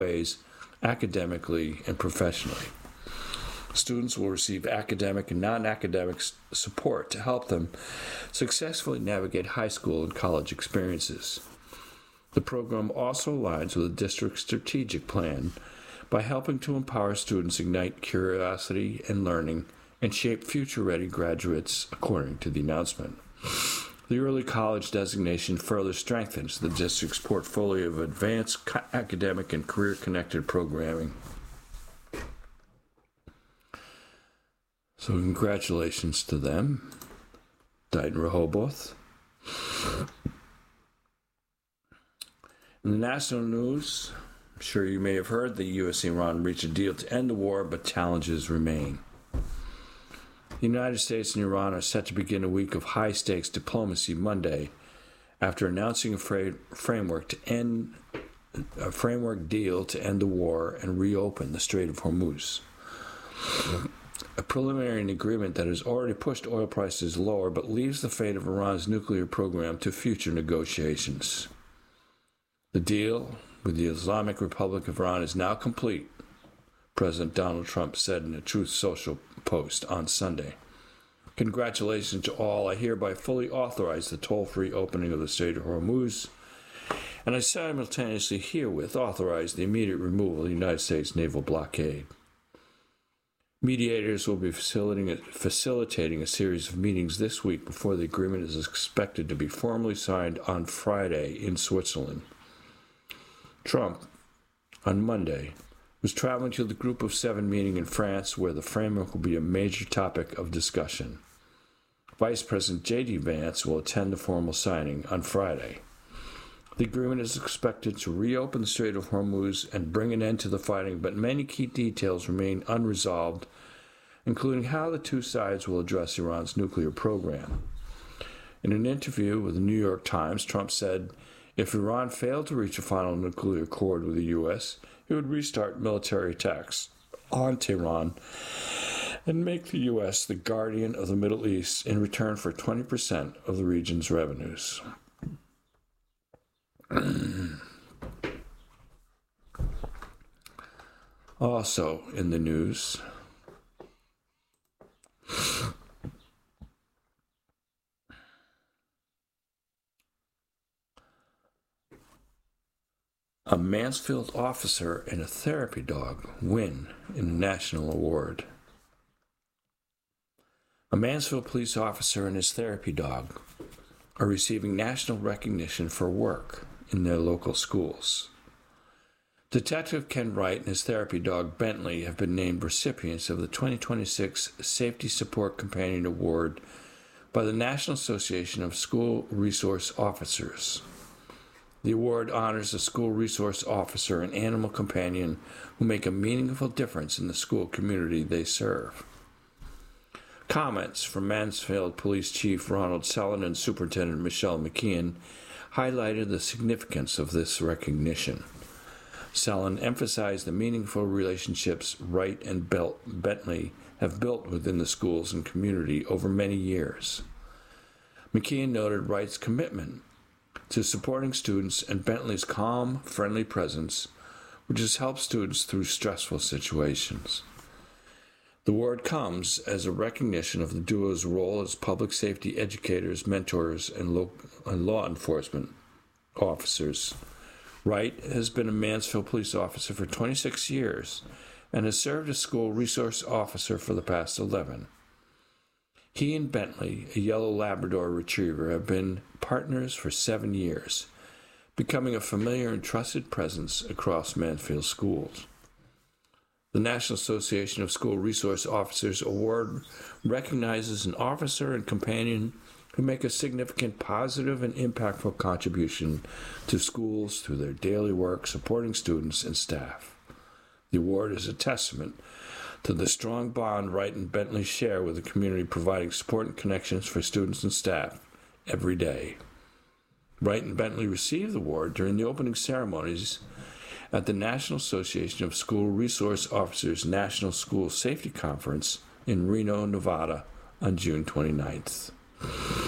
ways academically and professionally. Students will receive academic and non-academic support to help them successfully navigate high school and college experiences. The program also aligns with the district's strategic plan by helping to empower students, ignite curiosity and learning, and shape future-ready graduates, according to the announcement. The early college designation further strengthens the district's portfolio of advanced academic and career-connected programming. So congratulations to them, Dighton Rehoboth. In the national news, I'm sure you may have heard the U.S. and Iran reached a deal to end the war, but challenges remain. The United States and Iran are set to begin a week of high-stakes diplomacy Monday after announcing a framework deal to end the war and reopen the Strait of Hormuz. A preliminary agreement that has already pushed oil prices lower but leaves the fate of Iran's nuclear program to future negotiations. The deal with the Islamic Republic of Iran is now complete, President Donald Trump said in a Truth Social post on Sunday. Congratulations to all. I hereby fully authorize the toll-free opening of the Strait of Hormuz, and I simultaneously herewith authorize the immediate removal of the United States naval blockade. Mediators will be facilitating a series of meetings this week before the agreement is expected to be formally signed on Friday in Switzerland. Trump, on Monday, was traveling to the Group of Seven meeting in France, where the framework will be a major topic of discussion. Vice President J.D. Vance will attend the formal signing on Friday. The agreement is expected to reopen the Strait of Hormuz and bring an end to the fighting, but many key details remain unresolved, including how the two sides will address Iran's nuclear program. In an interview with the New York Times, Trump said if Iran failed to reach a final nuclear accord with the U.S., it would restart military attacks on Tehran and make the U.S. the guardian of the Middle East in return for 20% of the region's revenues. Also in the news, a Mansfield officer and a therapy dog win in a national award. A Mansfield police officer and his therapy dog are receiving national recognition for work in their local schools. Detective Ken Wright and his therapy dog Bentley have been named recipients of the 2026 Safety Support Companion Award by the National Association of School Resource Officers. The award honors a school resource officer and animal companion who make a meaningful difference in the school community they serve. Comments from Mansfield Police Chief Ronald Sellon and Superintendent Michelle McKeon highlighted the significance of this recognition. Sellon emphasized the meaningful relationships Wright and Bentley have built within the schools and community over many years. McKeon noted Wright's commitment to supporting students and Bentley's calm, friendly presence, which has helped students through stressful situations. The award comes as a recognition of the duo's role as public safety educators, mentors, and law enforcement officers. Wright has been a Mansfield police officer for 26 years and has served as school resource officer for the past 11. He and Bentley, a yellow Labrador retriever, have been partners for 7 years, becoming a familiar and trusted presence across Mansfield schools. The National Association of School Resource Officers Award recognizes an officer and companion who make a significant positive and impactful contribution to schools through their daily work supporting students and staff. The award is a testament to the strong bond Wright and Bentley share with the community, providing support and connections for students and staff every day. Wright and Bentley received the award during the opening ceremonies at the National Association of School Resource Officers National School Safety Conference in Reno, Nevada on June 29th.